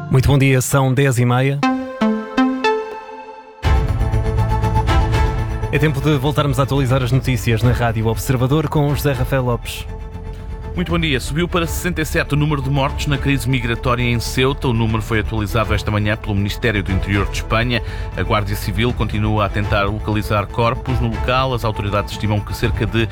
Muito bom dia, são 10h30. É tempo de voltarmos a atualizar as notícias na Rádio Observador com José Rafael Lopes. Muito bom dia. Subiu para 67 o número de mortos na crise migratória em Ceuta. O número foi atualizado esta manhã pelo Ministério do Interior de Espanha. A Guardia Civil continua a tentar localizar corpos no local. As autoridades estimam que cerca de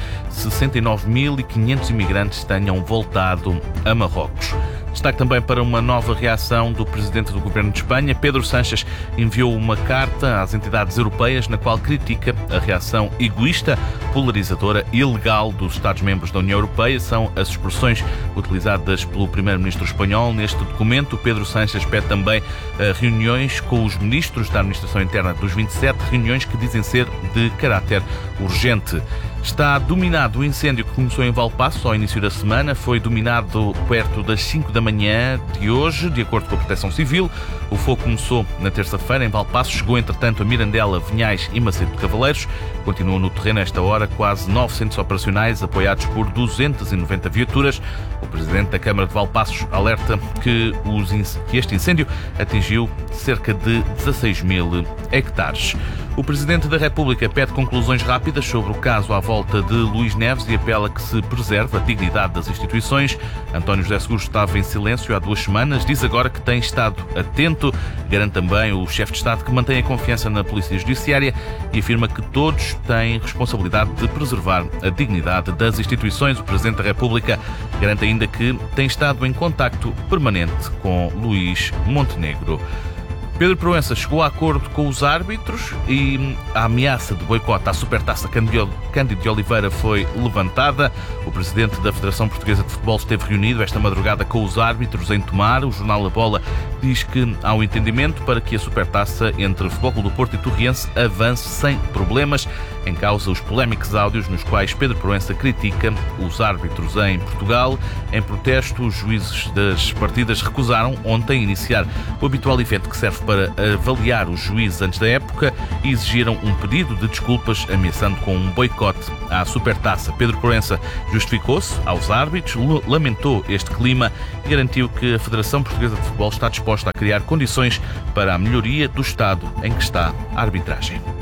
69.500 imigrantes tenham voltado a Marrocos. Destaque também para uma nova reação do Presidente do Governo de Espanha. Pedro Sánchez enviou uma carta às entidades europeias na qual critica a reação egoísta, polarizadora e ilegal dos Estados-membros da União Europeia. São as expressões utilizadas pelo Primeiro-Ministro espanhol. Neste documento, Pedro Sánchez pede também reuniões com os ministros da Administração Interna dos 27, reuniões que dizem ser de caráter urgente. Está dominado o incêndio que começou em Valpaços ao início da semana. Foi dominado perto das 5 da manhã de hoje, de acordo com a Proteção Civil. O fogo começou na terça-feira em Valpaços, chegou entretanto a Mirandela, Vinhais e Macedo de Cavaleiros. Continuam no terreno a esta hora quase 900 operacionais, apoiados por 290 viaturas. O Presidente da Câmara de Valpaços alerta que este incêndio atingiu cerca de 16.000 hectares. O Presidente da República pede conclusões rápidas sobre o caso à volta de Luís Neves e apela que se preserve a dignidade das instituições. António José Seguro estava em silêncio há 2 semanas, diz agora que tem estado atento. Garante também o chefe de Estado que mantém a confiança na Polícia Judiciária e afirma que todos têm responsabilidade de preservar a dignidade das instituições. O Presidente da República garante ainda que tem estado em contacto permanente com Luís Montenegro. Pedro Proença chegou a acordo com os árbitros e a ameaça de boicote à Supertaça Cândido de Oliveira foi levantada. O presidente da Federação Portuguesa de Futebol esteve reunido esta madrugada com os árbitros em Tomar. O jornal A Bola diz que há um entendimento para que a Supertaça entre Futebol Clube do Porto e Torriense avance sem problemas. Em causa os polémicos áudios nos quais Pedro Proença critica os árbitros em Portugal. Em protesto, os juízes das partidas recusaram ontem iniciar o habitual evento que serve para avaliar os juízes antes da época e exigiram um pedido de desculpas, ameaçando com um boicote à Supertaça. Pedro Proença justificou-se aos árbitros, lamentou este clima e garantiu que a Federação Portuguesa de Futebol está disposta a criar condições para a melhoria do estado em que está a arbitragem.